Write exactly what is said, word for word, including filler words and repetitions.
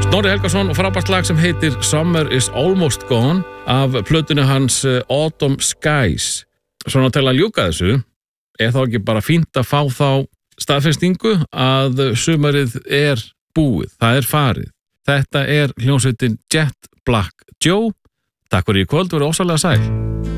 Snorri Helgason og frábært lag sem heitir Summer is Almost Gone af plötunni hans Autumn Skies. Svona til að ljúka þessu, er þá ekki bara fínt að fá þá staðfestingu að sumarið er búið, það er farið. Þetta er hljómsveitin Jet Black Joe. Takk fyrir í kvöld, verið ósælega sæl.